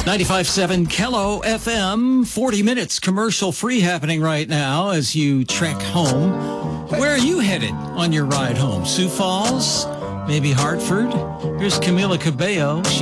95.7 Kello FM, 40 minutes commercial free happening right now as you trek home. Where are you headed on your ride home? Sioux Falls? Maybe Hartford? Here's Camila Cabello.